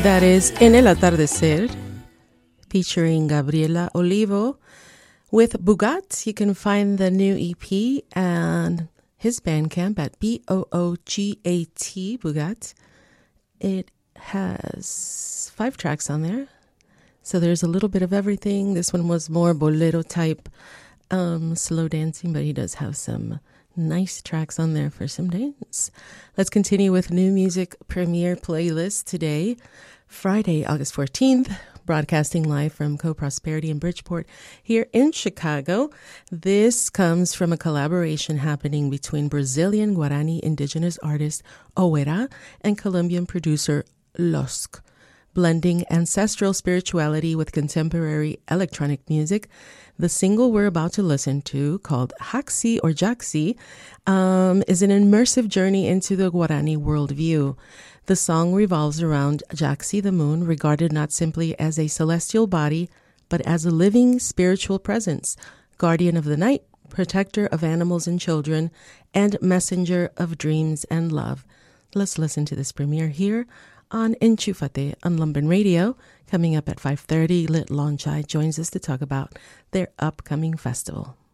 That is En el Atardecer, featuring Gabriela Olivo with Bugat. You can find the new EP and his Bandcamp at Boogat, Bugat. It has 5 tracks on there, so there's a little bit of everything. This one was more bolero type, slow dancing, but he does have some nice tracks on there for some dance. Let's continue with new music premiere playlist today, Friday, August 14th, broadcasting live from Co-Prosperity in Bridgeport here in Chicago. This comes from a collaboration happening between Brazilian Guarani indigenous artist Oera and Colombian producer Losk. Blending ancestral spirituality with contemporary electronic music, the single we're about to listen to, called Jaxi or Jaxi, is an immersive journey into the Guarani worldview. The song revolves around Jaxi the moon, regarded not simply as a celestial body, but as a living spiritual presence, guardian of the night, protector of animals and children, and messenger of dreams and love. Let's listen to this premiere here on Enchufate on Lumban Radio. Coming up at 5:30, Lit Launchai joins us to talk about their upcoming festival.